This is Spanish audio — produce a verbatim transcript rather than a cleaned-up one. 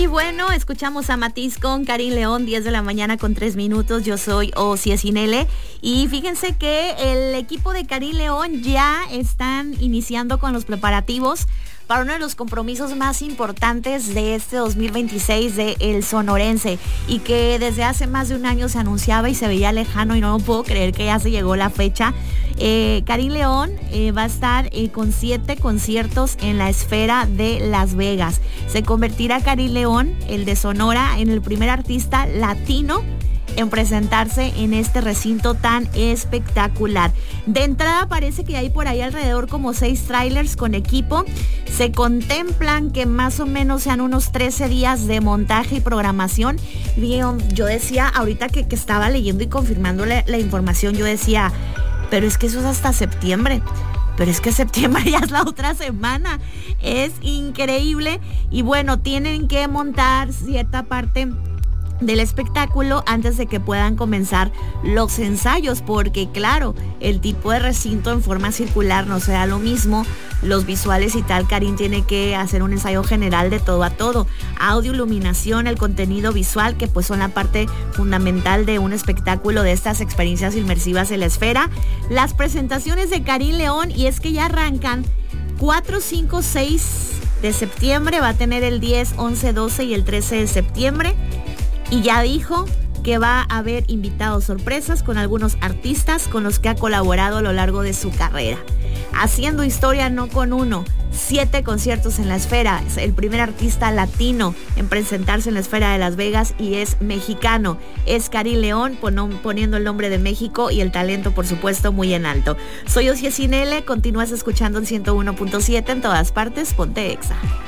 Y bueno, escuchamos a Matiz con Karin León, diez de la mañana con tres minutos. Yo soy Ossie Sinele. Y fíjense que el equipo de Karin León ya están iniciando con los preparativos para uno de los compromisos más importantes de este dos mil veintiséis de El Sonorense, y que desde hace más de un año se anunciaba y se veía lejano, y no puedo creer que ya se llegó la fecha. Eh, Karin León eh, va a estar eh, con siete conciertos en la esfera de Las Vegas. Se convertirá Karin León, el de Sonora, en el primer artista latino en presentarse en este recinto tan espectacular. De entrada parece que hay por ahí alrededor como seis trailers con equipo. Se contemplan que más o menos sean unos trece días de montaje y programación. Yo decía, ahorita que, que estaba leyendo y confirmando la, la información, yo decía, pero es que eso es hasta septiembre. Pero es que septiembre ya es la otra semana. Es increíble. Y bueno, tienen que montar cierta parte del espectáculo antes de que puedan comenzar los ensayos, porque claro, el tipo de recinto en forma circular no será lo mismo, los visuales y tal. Karin tiene que hacer un ensayo general de todo a todo, audio, iluminación, el contenido visual, que pues son la parte fundamental de un espectáculo, de estas experiencias inmersivas en la esfera. Las presentaciones de Karin León, y es que ya arrancan cuatro, cinco, seis de septiembre, va a tener el diez, once, doce y el trece de septiembre. Y ya dijo que va a haber invitados sorpresas con algunos artistas con los que ha colaborado a lo largo de su carrera. Haciendo historia no con uno, siete conciertos en la esfera. Es el primer artista latino en presentarse en la esfera de Las Vegas y es mexicano. Es Karin León, poniendo el nombre de México y el talento, por supuesto, muy en alto. Soy Ossie Sinele, continúas escuchando el ciento uno punto siete en todas partes, ponte Exa.